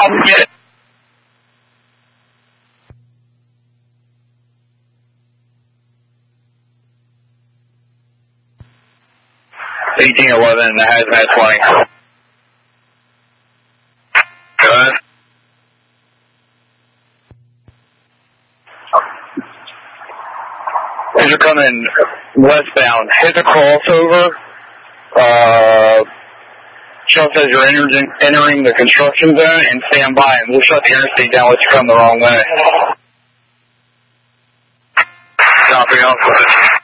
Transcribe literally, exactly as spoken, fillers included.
problem. Get it. eighteen eleven, the hazmat twenty. Go ahead. As you're coming westbound, hit the crossover. Uh, Sean says you're entering, entering the construction zone and stand by, and we'll shut the interstate down once you come the wrong way. Copy, I'll